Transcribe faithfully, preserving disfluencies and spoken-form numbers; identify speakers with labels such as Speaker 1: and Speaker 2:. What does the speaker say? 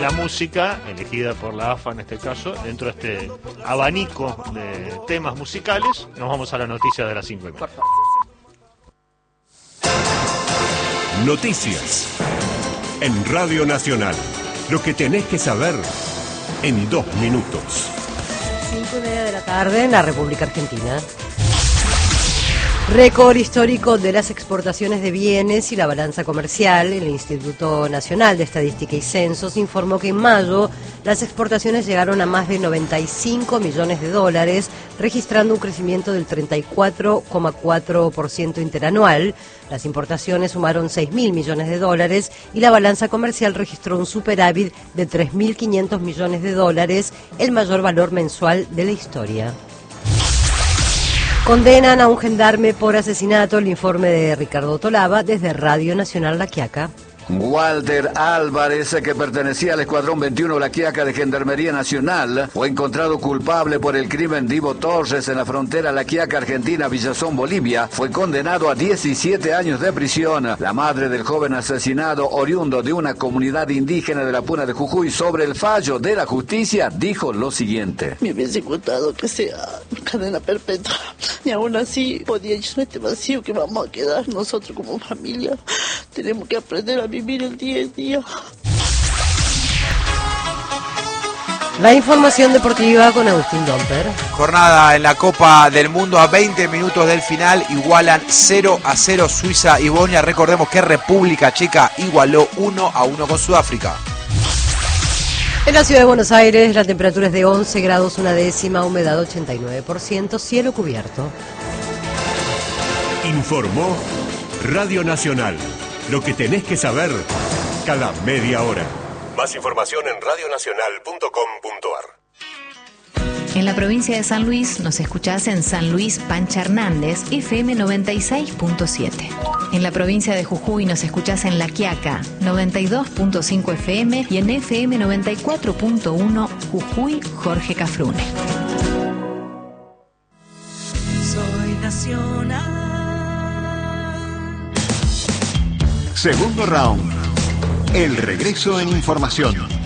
Speaker 1: la música, elegida por la A F A en este caso, dentro de este abanico de temas musicales. Nos vamos a la noticia de las cinco y media.
Speaker 2: Noticias en Radio Nacional. Lo que tenés que saber en dos minutos.
Speaker 3: Cinco y media de la tarde en la República Argentina. Récord histórico de las exportaciones de bienes y la balanza comercial. El Instituto Nacional de Estadística y Censos informó que en mayo las exportaciones llegaron a más de noventa y cinco millones de dólares, registrando un crecimiento del treinta y cuatro coma cuatro por ciento interanual. Las importaciones sumaron seis mil millones de dólares y la balanza comercial registró un superávit de tres mil quinientos millones de dólares, el mayor valor mensual de la historia. Condenan a un gendarme por asesinato. El informe de Ricardo Tolaba desde Radio Nacional La Quiaca.
Speaker 4: Walter Álvarez, que pertenecía al Escuadrón veintiuno La Quiaca de Gendarmería Nacional, fue encontrado culpable por el crimen de Ivo Torres en la frontera La Quiaca Argentina, Villazón, Bolivia. Fue condenado a diecisiete años de prisión. La madre del joven asesinado, oriundo de una comunidad indígena de la Puna de Jujuy, sobre el fallo de la justicia, dijo lo siguiente:
Speaker 5: me hubiese gustado que sea cadena perpetua, y aún así podía llenar este vacío que vamos a quedar nosotros como familia. Tenemos que aprender a vivir el día a día.
Speaker 3: La información deportiva con Agustín Domper.
Speaker 6: Jornada en la Copa del Mundo, a veinte minutos del final, igualan cero a cero Suiza y Bosnia. Recordemos que República Checa igualó uno a uno con Sudáfrica.
Speaker 3: En la ciudad de Buenos Aires la temperatura es de once grados una décima, humedad ochenta y nueve por ciento, cielo cubierto.
Speaker 2: Informó Radio Nacional. Lo que tenés que saber cada media hora. Más información en radio nacional punto com punto ar.
Speaker 7: En la provincia de San Luis nos escuchás en San Luis Pancha Hernández, F M noventa y seis punto siete. En la provincia de Jujuy nos escuchás en La Quiaca, noventa y dos punto cinco F M, y en F M noventa y cuatro punto uno Jujuy, Jorge Cafrune.
Speaker 8: Soy nacional.
Speaker 9: Segundo round. El regreso en información.